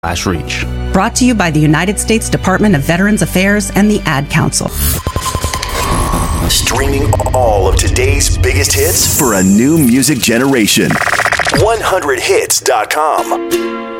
reach. Brought to you by the United States Department of Veterans Affairs and the Ad Council. Streaming all of today's biggest hits for a new music generation. 100hits.com.